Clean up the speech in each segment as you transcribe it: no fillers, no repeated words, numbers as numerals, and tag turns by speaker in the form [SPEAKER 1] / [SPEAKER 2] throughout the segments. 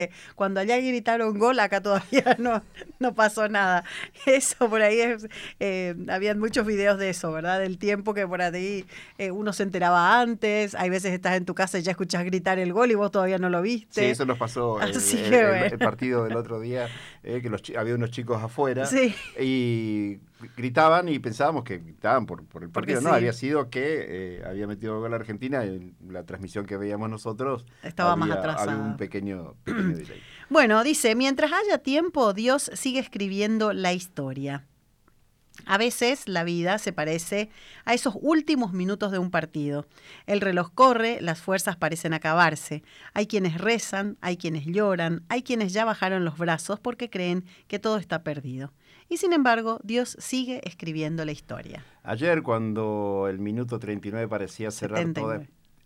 [SPEAKER 1] Cuando allá gritaron gol, acá todavía no pasó nada. Eso por ahí habían muchos videos de eso, ¿verdad? Del tiempo que por ahí uno se enteraba antes. Hay veces estás en tu casa y ya escuchás gritar el gol y vos todavía no lo
[SPEAKER 2] Sí,
[SPEAKER 1] viste.
[SPEAKER 2] eso nos pasó
[SPEAKER 1] Así que
[SPEAKER 2] el
[SPEAKER 1] bueno.
[SPEAKER 2] partido del otro día, que había unos chicos afuera
[SPEAKER 1] Sí,
[SPEAKER 2] y gritaban y pensábamos que gritaban por el
[SPEAKER 1] porque
[SPEAKER 2] partido. No,
[SPEAKER 1] sí,
[SPEAKER 2] había sido que había metido gol a Argentina. En la transmisión que veíamos nosotros
[SPEAKER 1] estaba más
[SPEAKER 2] había un
[SPEAKER 1] atrasada.
[SPEAKER 2] pequeño delay.
[SPEAKER 1] Bueno, dice, mientras haya tiempo, Dios sigue escribiendo la historia. A veces la vida se parece a esos últimos minutos de un partido. El reloj corre, las fuerzas parecen acabarse. Hay quienes rezan, hay quienes lloran, hay quienes ya bajaron los brazos porque creen que todo está perdido. Y sin embargo, Dios sigue escribiendo la historia.
[SPEAKER 2] Ayer, cuando el minuto 39 parecía cerrar
[SPEAKER 1] 79.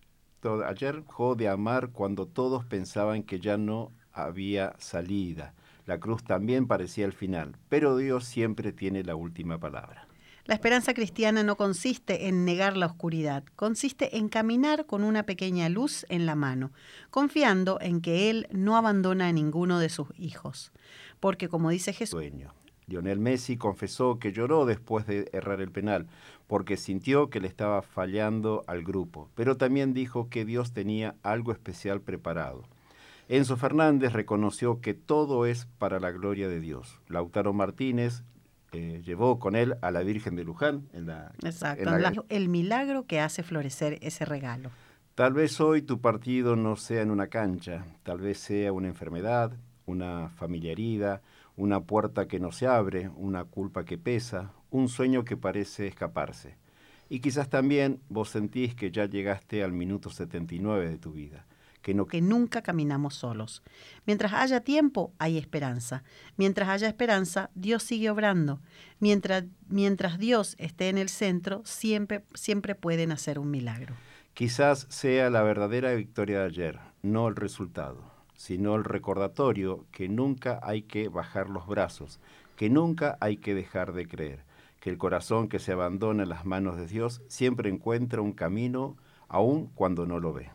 [SPEAKER 2] ayer jugó de amar cuando todos pensaban que ya no había salida. La cruz también parecía el final, pero Dios siempre tiene la última palabra.
[SPEAKER 1] La esperanza cristiana no consiste en negar la oscuridad, consiste en caminar con una pequeña luz en la mano, confiando en que Él no abandona a ninguno de sus hijos. Porque como dice Jesús,
[SPEAKER 2] Sueño. Lionel Messi confesó que lloró después de errar el penal, porque sintió que le estaba fallando al grupo, pero también dijo que Dios tenía algo especial preparado. Enzo Fernández reconoció que todo es para la gloria de Dios. Lautaro Martínez llevó con él a la Virgen de Luján
[SPEAKER 1] exacto, el milagro que hace florecer ese regalo.
[SPEAKER 2] Tal vez hoy tu partido no sea en una cancha, tal vez sea una enfermedad, una familia herida, una puerta que no se abre, una culpa que pesa, un sueño que parece escaparse. Y quizás también vos sentís que ya llegaste al minuto 79 de tu vida,
[SPEAKER 1] que nunca caminamos solos. Mientras haya tiempo, hay esperanza. Mientras haya esperanza, Dios sigue obrando. Mientras Dios esté en el centro, siempre pueden hacer un milagro.
[SPEAKER 2] Quizás sea la verdadera victoria de ayer, no el resultado, sino el recordatorio que nunca hay que bajar los brazos, que nunca hay que dejar de creer, que el corazón que se abandona en las manos de Dios siempre encuentra un camino aun cuando no lo ve.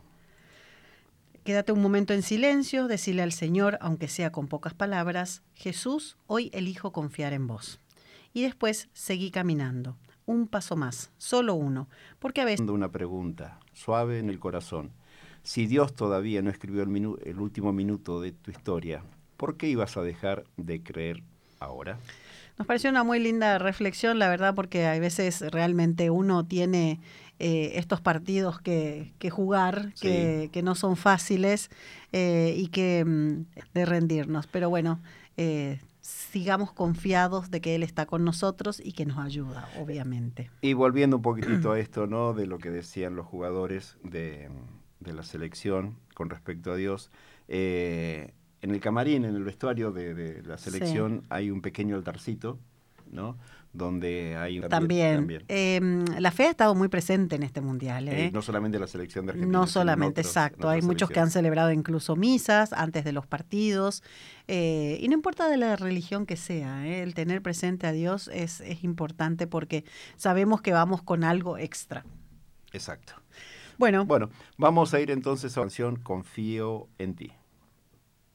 [SPEAKER 1] Quédate un momento en silencio, decile al Señor, aunque sea con pocas palabras, Jesús, hoy elijo confiar en vos. Y después seguí caminando, un paso más, solo uno, porque a veces...
[SPEAKER 2] Una pregunta suave en el corazón. Si Dios todavía no escribió el último minuto de tu historia, ¿por qué ibas a dejar de creer ahora?
[SPEAKER 1] Nos pareció una muy linda reflexión, la verdad, porque a veces realmente uno tiene estos partidos que jugar,
[SPEAKER 2] Sí.
[SPEAKER 1] que no son fáciles y que de rendirnos. Pero bueno, sigamos confiados de que Él está con nosotros y que nos ayuda, obviamente.
[SPEAKER 2] Y volviendo un poquitito a esto, ¿no? De lo que decían los jugadores de la selección con respecto a Dios. En el camarín, en el vestuario de la
[SPEAKER 1] Sí.
[SPEAKER 2] selección, hay un pequeño altarcito, ¿no? Donde hay
[SPEAKER 1] También. La fe ha estado muy presente en este mundial.
[SPEAKER 2] no solamente la selección de
[SPEAKER 1] No
[SPEAKER 2] Argentina, sino en
[SPEAKER 1] solamente,
[SPEAKER 2] en
[SPEAKER 1] exacto. Hay
[SPEAKER 2] otras
[SPEAKER 1] muchos que han
[SPEAKER 2] selecciones.
[SPEAKER 1] celebrado incluso misas antes de los partidos. Y no importa de la religión que sea, el tener presente a Dios es importante porque sabemos que vamos con algo extra.
[SPEAKER 2] Exacto.
[SPEAKER 1] Bueno,
[SPEAKER 2] Bueno, vamos a ir entonces a la canción Confío en ti.